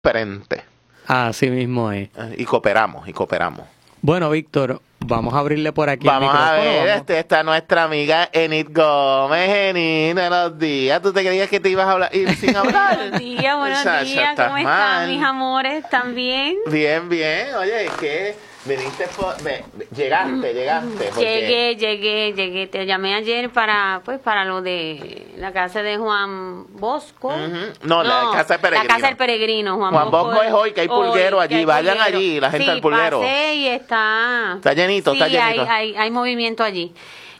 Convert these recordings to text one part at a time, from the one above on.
frente. Así mismo es. Y cooperamos. Bueno, Víctor, vamos a abrirle por aquí Vamos el a micrófono. ver, está nuestra amiga Enid Gómez. Enid, buenos días. ¿Tú te creías que te ibas a hablar ir sin hablar? Buenos días, Muchacha, ¿cómo estás están mal. mis amores? ¿Están bien? Bien. Oye, es que viniste llegaste. Porque... Llegué. Te llamé ayer para lo de la casa de Juan Bosco. No, la casa del Peregrino. La casa del Peregrino, Juan Bosco es hoy, que hay pulguero allí. Vayan allí, la gente al pulguero. Pasé y está llenito, sí, está llenito. hay movimiento allí.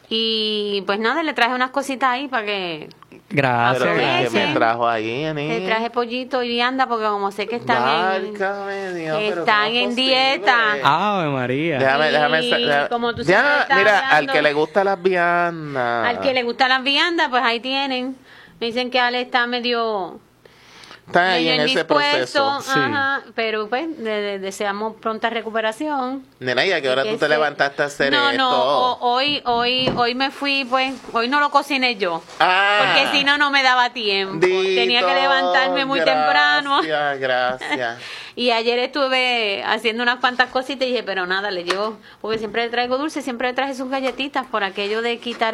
Y pues nada, le traje unas cositas ahí para que... Gracias. Pero ¿qué Aproveche. me trajo ahí, Enid? Le traje pollito y vianda porque como sé que están Válgame Dios, pero están ¿cómo en es dieta. posible? Ave María. Déjame. Como tú Diana, siempre estás mira, al hablando. que le gusta las viandas. Al que le gustan las viandas, pues ahí tienen. Me dicen que Ale está medio Está ahí en ese indispuesto, proceso. Sí. ajá, pero pues deseamos pronta recuperación. Nena, ¿y a qué hora tú te levantaste a hacer esto? No, hoy me fui, pues, hoy no lo cociné yo. Porque si no, no me daba tiempo. Tenía que levantarme muy temprano. Gracias. Y ayer estuve haciendo unas cuantas cositas y dije, pero nada, le llevo, porque siempre le traigo dulce, siempre le traje sus galletitas por aquello de quitar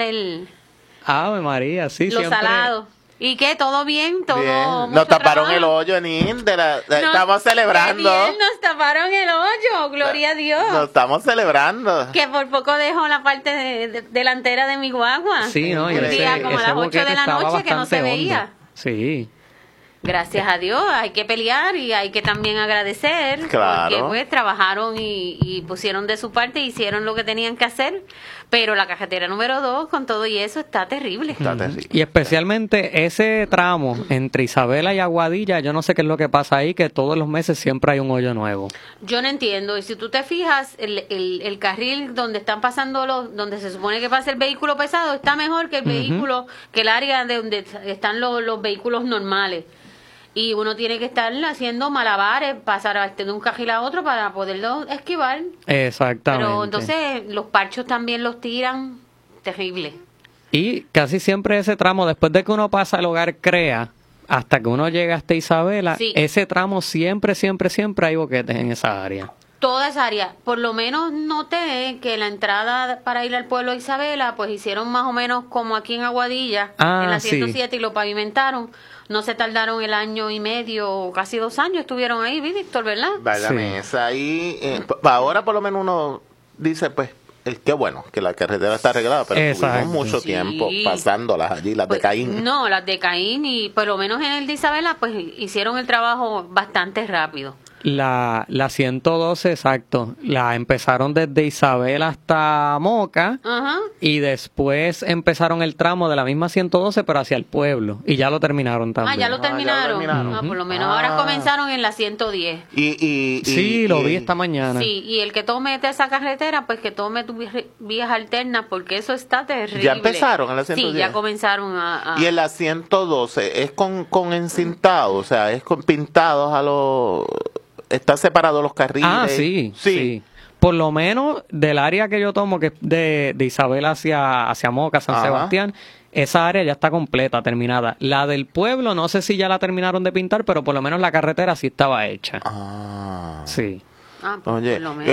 Ave María, sí, los siempre. salados. ¿Y qué? ¿Todo bien? ¿Todo Bien. mucho Nos taparon trabajo? el hoyo, Enid. Estamos celebrando. Qué bien, nos taparon el hoyo, gloria a Dios. Nos estamos celebrando. Que por poco dejo la parte delantera de mi guagua. Sí, ¿no? Y Un día como a las 8 boquete de la estaba noche que no se bastante veía. hondo. Sí. Gracias a Dios, hay que pelear y hay que también agradecer. Claro. Porque pues trabajaron y pusieron de su parte, hicieron lo que tenían que hacer. Pero la carretera número 2, con todo y eso, está terrible. Está terrible. Y especialmente ese tramo entre Isabela y Aguadilla, yo no sé qué es lo que pasa ahí, que todos los meses siempre hay un hoyo nuevo. Yo no entiendo. Y si tú te fijas, el carril donde están pasando donde se supone que pasa el vehículo pesado, está mejor que el vehículo, que el área de donde están los vehículos normales. Y uno tiene que estar haciendo malabares, pasar de un carril a otro para poderlo esquivar. Exactamente. Pero entonces los parchos también los tiran. Terrible. Y casi siempre ese tramo, después de que uno pasa el Hogar Crea, hasta que uno llega hasta Isabela, Sí. ese tramo siempre hay boquetes en esa área. Toda esa área. Por lo menos noté que la entrada para ir al pueblo de Isabela, pues hicieron más o menos como aquí en Aguadilla, en la 107, y lo pavimentaron. No se tardaron el año y medio, casi 2 años estuvieron ahí, Víctor, ¿verdad? Válgame, esa ahí. Ahora por lo menos uno dice, pues, qué bueno que la carretera está arreglada, pero Exacto. tuvimos mucho Sí. tiempo pasándolas allí, las Pues, de Caín. No, las de Caín, y por lo menos en el de Isabela, pues hicieron el trabajo bastante rápido. La 112, exacto. La empezaron desde Isabela hasta Moca Ajá. y después empezaron el tramo de la misma 112, pero hacia el pueblo. Y ya lo terminaron también. Ya lo terminaron. Por lo menos ahora comenzaron en la 110. Sí, lo vi esta mañana. Sí, y el que tome esa carretera, pues que tome tus vías alternas, porque eso está terrible. ¿Ya empezaron en la 110? Sí, ya comenzaron a... Y en la 112 es con encintado, o sea, es con pintados a los... Está separado los carriles. Ah, sí. Por lo menos del área que yo tomo, que es de Isabela hacia Moca, San Sebastián, esa área ya está completa, terminada. La del pueblo, no sé si ya la terminaron de pintar, pero por lo menos la carretera sí estaba hecha. Sí. Pues, Oye, por lo menos.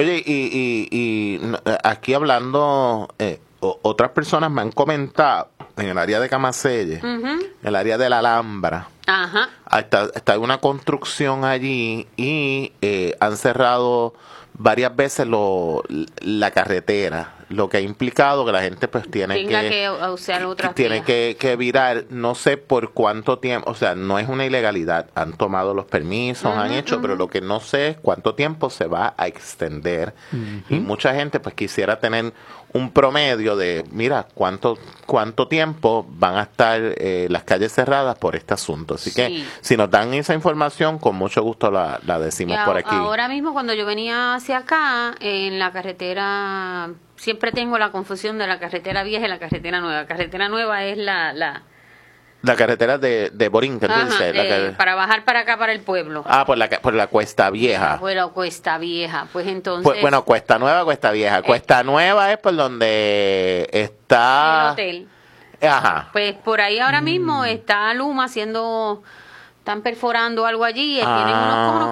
y aquí hablando, otras personas me han comentado en el área de Camaselle, en el área de la Alhambra, Ajá. está una construcción allí y han cerrado varias veces la carretera, lo que ha implicado que la gente pues tiene que usar otras tiene vías. que virar, no sé por cuánto tiempo, o sea, no es una ilegalidad, han tomado los permisos, han hecho, pero lo que no sé es cuánto tiempo se va a extender. Y mucha gente pues quisiera tener un promedio de, mira, cuánto tiempo van a estar las calles cerradas por este asunto. Así que si nos dan esa información, con mucho gusto la decimos por aquí. Ahora mismo cuando yo venía hacia acá, en la carretera, siempre tengo la confusión de la carretera vieja y la carretera nueva. La carretera nueva es la carretera de Borinquen, tú dices, para bajar para acá, para el pueblo. Por la Cuesta Vieja. Por la Cuesta Vieja. Pues entonces... Bueno, Cuesta Nueva, Cuesta Vieja. Cuesta Nueva es por donde está... el hotel. Ajá. Pues por ahí ahora mismo está Luma haciendo están perforando algo allí, tienen unos